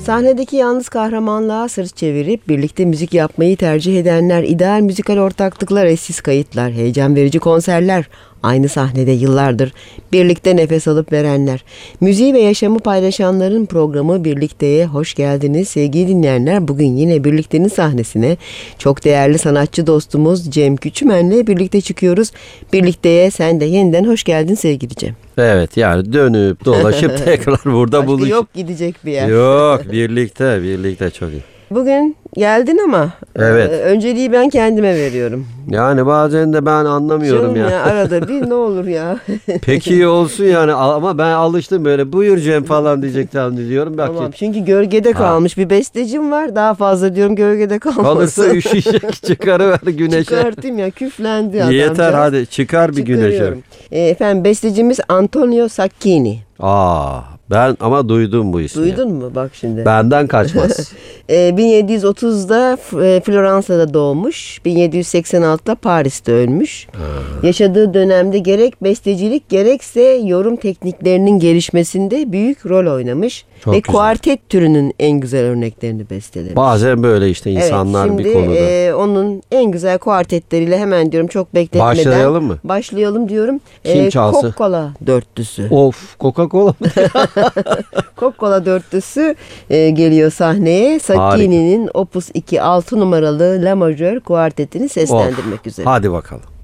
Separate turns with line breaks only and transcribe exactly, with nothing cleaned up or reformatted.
Sahnedeki yalnız kahramanlığa sırt çevirip birlikte müzik yapmayı tercih edenler, ideal müzikal ortaklıklar, eşsiz kayıtlar, heyecan verici konserler, aynı sahnede yıllardır birlikte nefes alıp verenler, müziği ve yaşamı paylaşanların programı Birlikteye hoş geldiniz sevgili dinleyenler. Bugün yine Birlikte'nin sahnesine çok değerli sanatçı dostumuz Cem Küçümen'le birlikte çıkıyoruz. Birlikte'ye sen de yeniden hoş geldin sevgili Cem.
Evet, yani dönüp dolaşıp tekrar burada buluş.
Yok gidecek bir yer.
Yok, birlikte birlikte çok iyi.
Bugün geldin ama
evet.
e, önceliği ben kendime veriyorum.
Yani bazen de ben anlamıyorum
Canım
ya.
ya. Arada bir ne olur ya.
Peki iyi olsun yani, ama ben alıştım böyle buyur Cem falan diyecektim diyorum. Bak,
Tamam, çünkü gölgede ha. kalmış bir bestecim var. Daha fazla diyorum gölgede kalmasın.
Kalırsa üşüyecek, çıkarıver güneşe.
Çıkartayım ya, küflendi adamcağız.
Yeter hadi çıkar bir güneşe.
E, efendim bestecimiz Antonio Sacchini.
Aa, ben ama duydum bu ismi.
Duydun mu? Bak şimdi.
Benden kaçmaz.
e, bin yedi yüz otuzda e, Floransa'da doğmuş. bin yedi yüz seksen altıda Paris'te ölmüş. Ha. Yaşadığı dönemde gerek bestecilik gerekse yorum tekniklerinin gelişmesinde büyük rol oynamış. Çok ve güzel. Kuartet türünün en güzel örneklerini bestelemiş.
Bazen böyle işte insanlar
evet,
bir konuda.
Şimdi e, onun en güzel kuartetleriyle hemen diyorum çok bekletmeden.
Başlayalım mı?
Başlayalım diyorum.
Kim e, çalsın?
Coca-Cola dörtlüsü.
Of, Coca-Cola mı?
Coca-Cola dörtlüsü e, geliyor sahneye. Sacchini'nin Opus iki altı numaralı La Majör kuartetini seslendirmek
of.
üzere.
Hadi bakalım.